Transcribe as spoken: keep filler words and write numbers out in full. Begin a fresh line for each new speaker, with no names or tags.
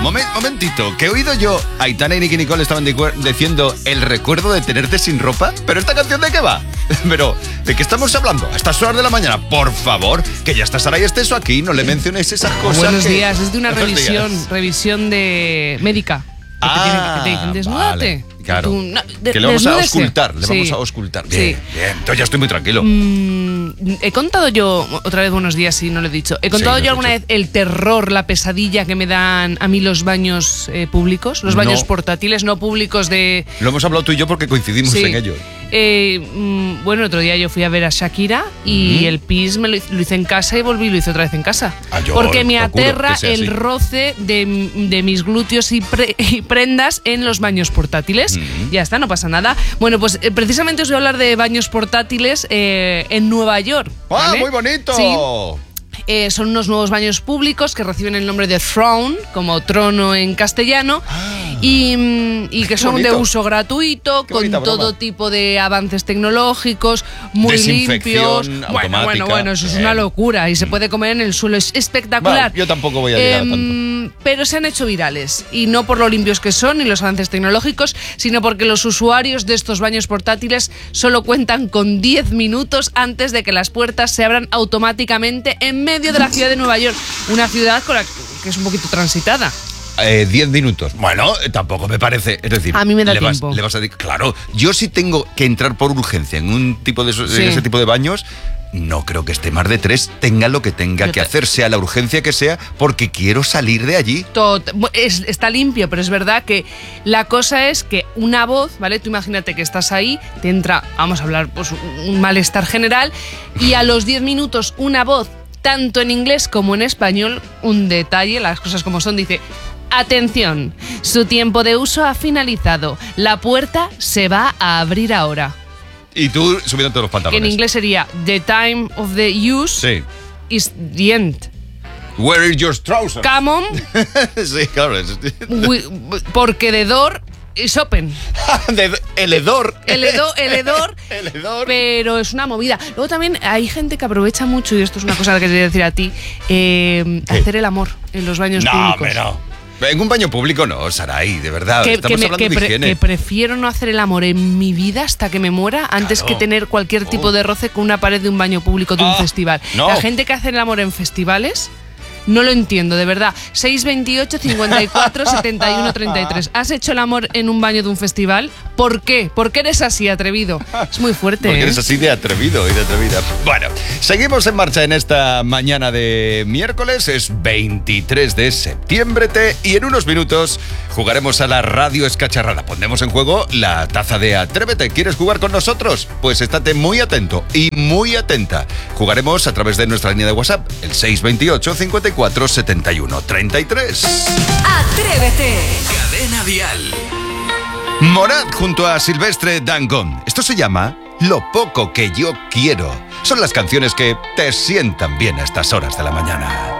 Moment, momentito, que he oído yo, Aitana y Nicky Nicole estaban dicu- diciendo el recuerdo de tenerte sin ropa. ¿Pero esta canción de qué va? Pero, ¿de qué estamos hablando? A estas horas de la mañana, por favor, que ya está Saray Esteso aquí, no le mencionéis esas cosas.
Buenos
que...
días, es de una
Buenos
revisión,
días.
revisión de médica. Que te, tienen, que te dicen, desnúdate.
Vale, claro.
Tú, no, de,
que le vamos a
desnúdese.
auscultar, le
Sí.
vamos a auscultar. Bien,
Sí.
bien, entonces ya estoy muy tranquilo.
Mm, he contado yo, otra vez buenos días, si no lo he dicho. He contado
Sí,
yo
lo
alguna
has
vez el terror, la pesadilla que me dan a mí los baños eh, públicos, los baños
No.
portátiles, no públicos de...
Lo hemos hablado tú y yo porque coincidimos
Sí.
en ello.
Eh, mm, bueno, otro día yo fui a ver a Shakira y
Mm.
el pis me lo, hice- lo hice en casa y volví y lo hice otra vez en casa.
Ah, yo
porque me
procuro
aterra
que sea
el
así.
roce de, de mis glúteos y, pre- y prendas en los baños portátiles.
Mm.
Ya está, no pasa nada. Bueno, pues eh, precisamente os voy a hablar de baños portátiles eh, en Nueva York.
¡Ah,
¿vale?
muy bonito!
Sí. Eh, son unos nuevos baños públicos que reciben el nombre de Throne, como trono en castellano,
Ah.
y, mm, y que son de
bonito.
uso gratuito,
Qué
con
bonita broma.
todo tipo de avances tecnológicos, muy
Desinfección
limpios. Bueno,
automática.
bueno, bueno, eso es
Bien.
una locura y se puede comer en el suelo, es espectacular.
Vale, yo tampoco voy a llegar a tanto.
Em, Pero se han hecho virales, y no por lo limpios que son ni los avances tecnológicos, sino porque los usuarios de estos baños portátiles solo cuentan con diez minutos antes de que las puertas se abran automáticamente en medio de la ciudad de Nueva York, una ciudad con la que es un poquito transitada.
Eh, diez minutos. Bueno, eh, tampoco me parece. Es decir,
A mí me da
le vas,
tiempo.
le vas a decir, claro, yo si tengo que entrar por urgencia en un tipo de esos-
Sí.
en ese tipo de baños, no creo que esté más de tres, tenga lo que tenga
Yo
que
te-
hacer, sea la urgencia que sea, porque quiero salir de allí.
Tot- bu- es- está limpio, pero es verdad que la cosa es que una voz, ¿vale? Tú imagínate que estás ahí, te entra, vamos a hablar, pues un un malestar general, y a los diez minutos una voz, tanto en inglés como en español, un detalle, las cosas como son, dice: atención, su tiempo de uso ha finalizado, la puerta se va a abrir ahora.
Y tú subiendo todos los
Que
pantalones.
en inglés sería the time of the use
Sí.
is the end.
Where is your trousers?
Come on,
Sí, claro. es-
we- porque the door is open.
De- el hedor.
El hedor, el hedor,
El hedor.
pero es una movida. Luego también hay gente que aprovecha mucho, y esto es una cosa que quería decir a ti, eh,
¿Qué?
hacer el amor en los baños
No,
públicos.
hombre, no. En un baño público no, Saray, de verdad.
Que,
Estamos
que me-
hablando
que
de
pre-
higiene.
que prefiero no hacer el amor en mi vida hasta que me muera antes
Claro.
que tener cualquier tipo
Oh.
de roce con una pared de un baño público de un
Ah,
festival.
no.
La gente que hace el amor en festivales, no lo entiendo, de verdad. seis veintiocho, cincuenta y cuatro, setenta y uno, treinta y tres. ¿Has hecho el amor en un baño de un festival? ¿Por qué? ¿Por qué eres así, atrevido? Es muy fuerte,
Porque
¿eh?
eres así de atrevido y de atrevida. Bueno, seguimos en marcha en esta mañana de miércoles, es veintitrés de septiembre te, y en unos minutos jugaremos a la radio escacharrada. Pondremos en juego la taza de Atrévete. ¿Quieres jugar con nosotros? Pues estate muy atento y muy atenta. Jugaremos a través de nuestra línea de WhatsApp, el seis veintiocho, cincuenta y cuatro, setenta y uno, treinta y tres.
Atrévete.
Cadena Dial.
Morat junto a Silvestre Dangond. Esto se llama Lo poco que yo quiero. Son las canciones que te sientan bien a estas horas de la mañana.